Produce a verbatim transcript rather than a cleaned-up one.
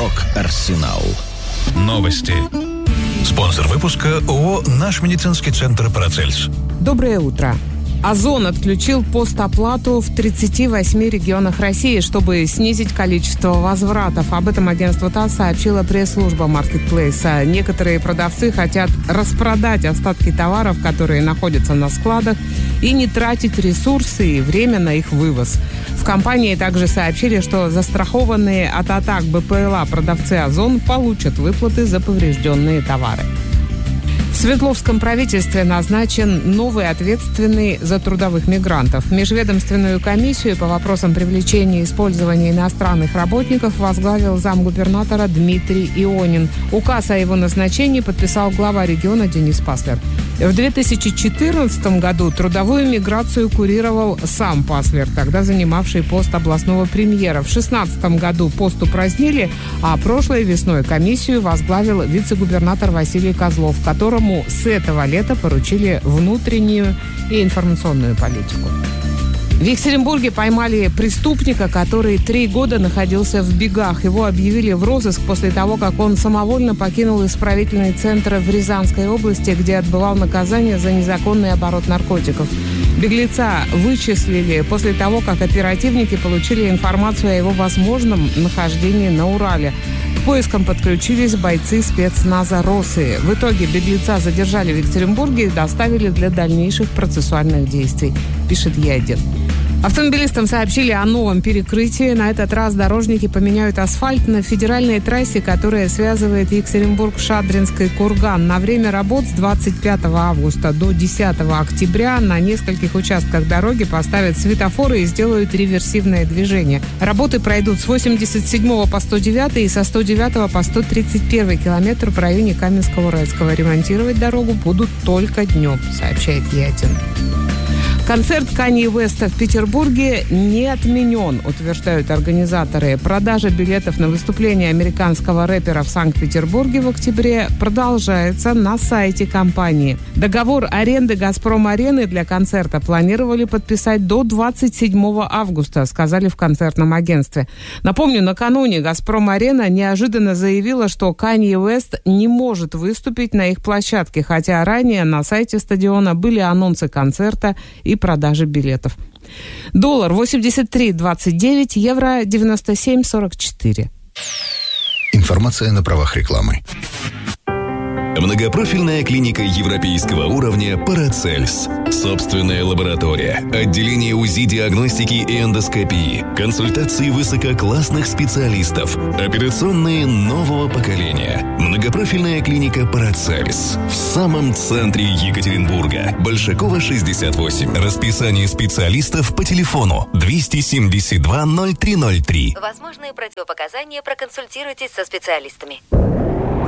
«Восток Арсенал». Новости. Спонсор выпуска ООО «Наш медицинский центр Парацельс». Доброе утро. Озон отключил постоплату в тридцати восьми регионах России, чтобы снизить количество возвратов. Об этом агентство ТАСС сообщила пресс-служба маркетплейса. Некоторые продавцы хотят распродать остатки товаров, которые находятся на складах, и не тратить ресурсы и время на их вывоз. В компании также сообщили, что застрахованные от атак БПЛА продавцы Озон получат выплаты за поврежденные товары. В Свердловском правительстве назначен новый ответственный за трудовых мигрантов. Межведомственную комиссию по вопросам привлечения и использования иностранных работников возглавил замгубернатора Дмитрий Ионин. Указ о его назначении подписал глава региона Денис Паслер. В две тысячи четырнадцатом году трудовую миграцию курировал сам Паслер, тогда занимавший пост областного премьера. В две тысячи шестнадцатом году пост упразднили, а прошлой весной комиссию возглавил вице-губернатор Василий Козлов, которому с этого лета поручили внутреннюю и информационную политику. В Екатеринбурге поймали преступника, который три года находился в бегах. Его объявили в розыск после того, как он самовольно покинул исправительный центр в Рязанской области, где отбывал наказание за незаконный оборот наркотиков. Беглеца вычислили после того, как оперативники получили информацию о его возможном нахождении на Урале. К поискам подключились бойцы спецназа «Росы». В итоге беглеца задержали в Екатеринбурге и доставили для дальнейших процессуальных действий, пишет Е1. Автомобилистам сообщили о новом перекрытии. На этот раз дорожники поменяют асфальт на федеральной трассе, которая связывает Екатеринбург с Шадринской Курган. На время работ с двадцать пятого августа до десятого октября на нескольких участках дороги поставят светофоры и сделают реверсивное движение. Работы пройдут с восемьдесят седьмого по сто девятый и со сто девятого по сто тридцать первый километр в районе Каменского-Уральского. Ремонтировать дорогу будут только днем, сообщает Е один. Концерт Канье Уэста в Петербурге не отменен, утверждают организаторы. Продажа билетов на выступление американского рэпера в Санкт-Петербурге в октябре продолжается на сайте компании. Договор аренды «Газпром-арены» для концерта планировали подписать до двадцать седьмого августа, сказали в концертном агентстве. Напомню, накануне «Газпром-арена» неожиданно заявила, что Канье Уэст не может выступить на их площадке, хотя ранее на сайте стадиона были анонсы концерта и продажи билетов. Доллар восемьдесят три двадцать девять, евро девяносто семь сорок четыре. Информация на правах рекламы. Многопрофильная клиника европейского уровня «Парацельс». Собственная лаборатория, отделение УЗИ, диагностики и эндоскопии, консультации высококлассных специалистов, операционные нового поколения. Многопрофильная клиника «Парацельс» в самом центре Екатеринбурга. Большакова, шестьдесят восемь. Расписание специалистов по телефону двести семьдесят два ноль три ноль три. Возможные противопоказания, проконсультируйтесь со специалистами.